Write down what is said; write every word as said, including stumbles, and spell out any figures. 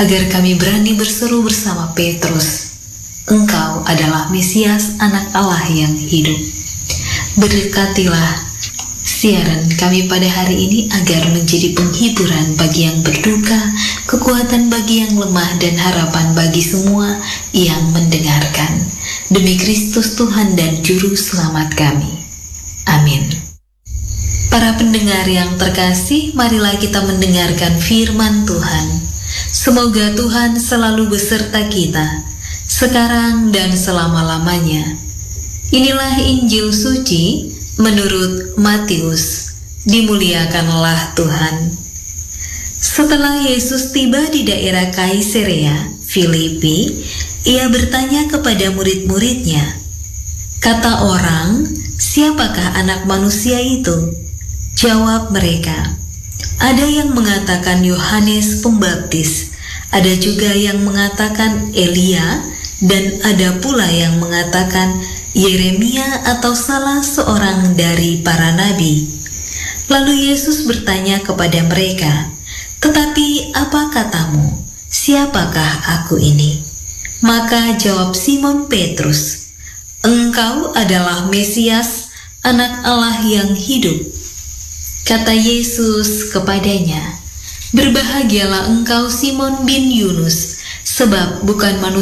agar kami berani berseru bersama Petrus, "Engkau adalah Mesias, Anak Allah yang hidup." Berdekatilah siaran kami pada hari ini agar menjadi penghiburan bagi yang berduka, kekuatan bagi yang lemah, dan harapan bagi semua yang mendengarkan. Demi Kristus Tuhan dan Juru Selamat kami. Amin. Para pendengar yang terkasih, marilah kita mendengarkan firman Tuhan. Semoga Tuhan selalu beserta kita, sekarang dan selama-lamanya. Inilah Injil suci menurut Matius. Dimuliakanlah Tuhan. Setelah Yesus tiba di daerah Kaisarea Filipi, ia bertanya kepada murid-muridnya, "Kata orang, siapakah Anak Manusia itu?" Jawab mereka, "Ada yang mengatakan Yohanes Pembaptis, ada juga yang mengatakan Elia, dan ada pula yang mengatakan Yeremia atau salah seorang dari para nabi." Lalu Yesus bertanya kepada mereka, "Tetapi apa katamu? Siapakah aku ini?" Maka jawab Simon Petrus, "Engkau adalah Mesias, Anak Allah yang hidup." Kata Yesus kepadanya, "Berbahagialah engkau Simon bin Yunus, sebab bukan manusia